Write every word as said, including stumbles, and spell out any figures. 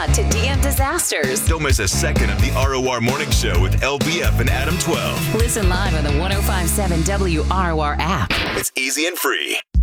brought to D M Disasters. Don't miss a second of the R O R Morning Show with L B F and Adam twelve. Listen live on the one oh five point seven W R O R app. It's easy and free.